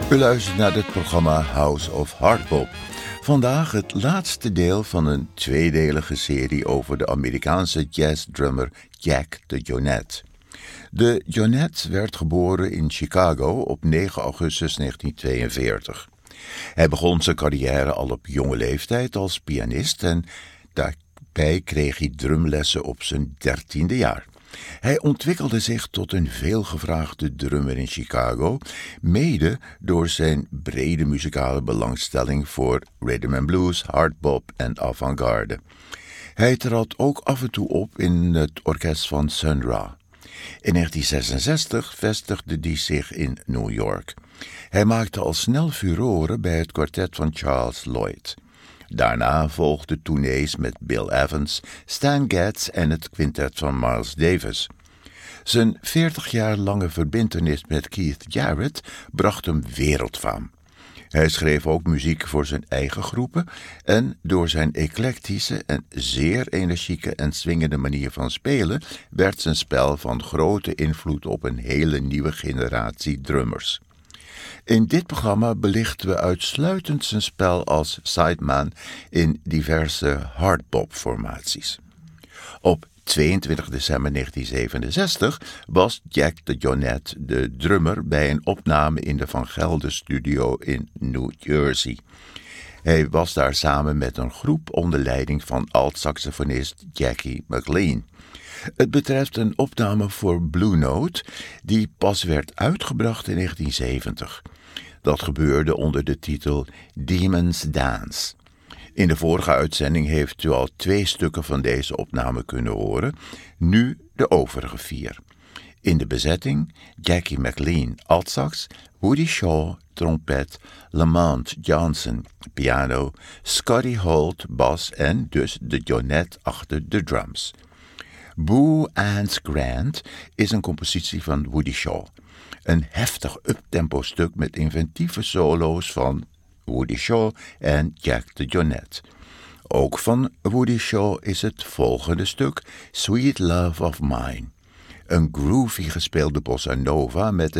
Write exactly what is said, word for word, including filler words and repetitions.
U luistert naar het programma House of Hardbop. Vandaag het laatste deel van een tweedelige serie over de Amerikaanse jazzdrummer Jack DeJohnette. De Jonette werd geboren in Chicago op negen augustus negentien tweeënveertig. Hij begon zijn carrière al op jonge leeftijd als pianist en daarbij kreeg hij drumlessen op zijn dertiende jaar. Hij ontwikkelde zich tot een veelgevraagde drummer in Chicago, mede door zijn brede muzikale belangstelling voor rhythm and blues, hardbop en avant-garde. Hij trad ook af en toe op in het orkest van Sun Ra. In negentien zesenzestig vestigde hij zich in New York. Hij maakte al snel furoren bij het kwartet van Charles Lloyd. Daarna volgden tournees met Bill Evans, Stan Getz en het quintet van Miles Davis. Zijn veertig jaar lange verbintenis met Keith Jarrett bracht hem wereldfaam. Hij schreef ook muziek voor zijn eigen groepen en door zijn eclectische en zeer energieke en swingende manier van spelen werd zijn spel van grote invloed op een hele nieuwe generatie drummers. In dit programma belichten we uitsluitend zijn spel als sideman in diverse hardbop-formaties. Op tweeëntwintig december negentien zevenenzestig was Jack DeJohnette de drummer bij een opname in de Van Gelder Studio in New Jersey. Hij was daar samen met een groep onder leiding van alt-saxofonist Jackie McLean. Het betreft een opname voor Blue Note die pas werd uitgebracht in negentien zeventig. Dat gebeurde onder de titel Demon's Dance. In de vorige uitzending heeft u al twee stukken van deze opname kunnen horen, nu de overige vier. In de bezetting Jackie McLean altsax, Woody Shaw trompet, Lamont Johnson piano, Scotty Holt bas en dus DeJohnette achter de drums. Boo Ants Grant is een compositie van Woody Shaw. Een heftig uptempo stuk met inventieve solo's van Woody Shaw en Jack DeJohnette. Ook van Woody Shaw is het volgende stuk Sweet Love of Mine. Een groovy gespeelde bossa nova met